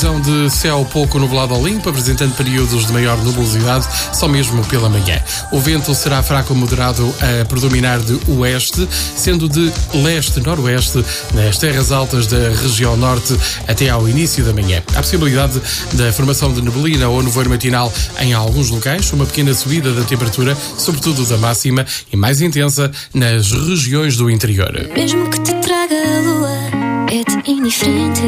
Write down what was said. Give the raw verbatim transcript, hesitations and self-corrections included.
Previsão de céu pouco nublado ou limpo, apresentando períodos de maior nubosidade, só mesmo pela manhã. O vento será fraco ou moderado a predominar de oeste, sendo de leste-noroeste nas terras altas da região norte até ao início da manhã. Há possibilidade da formação de neblina ou nevoeiro matinal em alguns locais, uma pequena subida da temperatura, sobretudo da máxima, e mais intensa nas regiões do interior. Mesmo que te traga a lua, é-te indiferente.